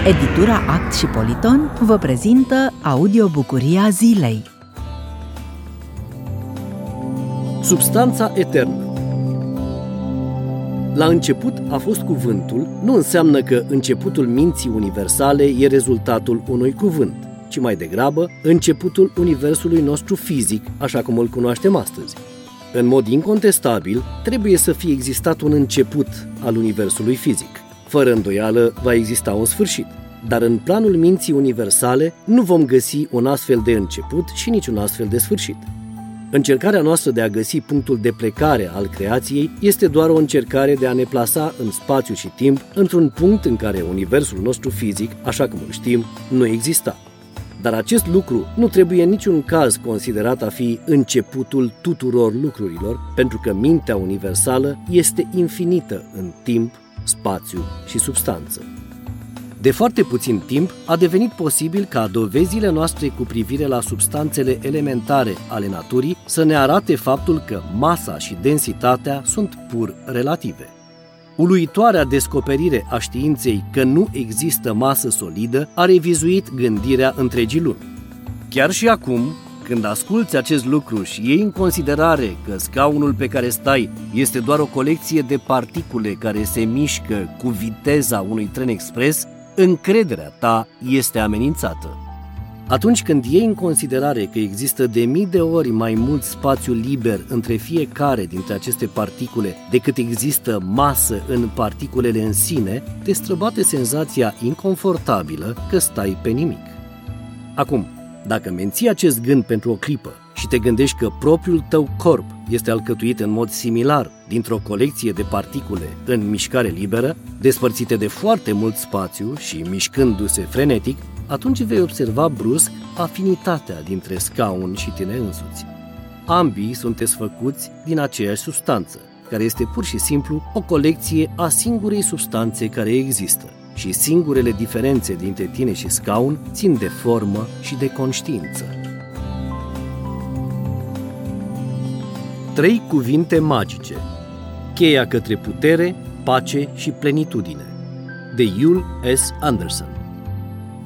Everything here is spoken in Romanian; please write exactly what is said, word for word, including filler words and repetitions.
Editura Act și Politon vă prezintă audiobucuria zilei. Substanța eternă. La început a fost cuvântul, nu înseamnă că începutul minții universale e rezultatul unui cuvânt, ci mai degrabă începutul universului nostru fizic, așa cum îl cunoaștem astăzi. În mod incontestabil, trebuie să fie existat un început al universului fizic. Fără îndoială, va exista un sfârșit. Dar în planul minții universale nu vom găsi un astfel de început și niciun astfel de sfârșit. Încercarea noastră de a găsi punctul de plecare al creației este doar o încercare de a ne plasa în spațiu și timp într-un punct în care universul nostru fizic, așa cum îl știm, nu exista. Dar acest lucru nu trebuie în niciun caz considerat a fi începutul tuturor lucrurilor, pentru că mintea universală este infinită în timp, spațiu și substanță. De foarte puțin timp a devenit posibil ca dovezile noastre cu privire la substanțele elementare ale naturii să ne arate faptul că masa și densitatea sunt pur relative. Uluitoarea descoperire a științei că nu există masă solidă a revizuit gândirea întregii lumi. Chiar și acum, când asculți acest lucru și iei în considerare că scaunul pe care stai este doar o colecție de particule care se mișcă cu viteza unui tren expres, încrederea ta este amenințată. Atunci când iei în considerare că există de mii de ori mai mult spațiu liber între fiecare dintre aceste particule decât există masă în particulele în sine, te străbate senzația inconfortabilă că stai pe nimic. Acum, dacă menții acest gând pentru o clipă și te gândești că propriul tău corp este alcătuit în mod similar dintr-o colecție de particule în mișcare liberă, despărțite de foarte mult spațiu și mișcându-se frenetic, atunci vei observa brusc afinitatea dintre scaun și tine însuți. Ambii sunteți făcuți din aceeași substanță, care este pur și simplu o colecție a singurei substanțe care există. Și singurele diferențe dintre tine și scaun țin de formă și de conștiință. Trei cuvinte magice. Cheia către putere, pace și plenitudine. De Yul S. Anderson.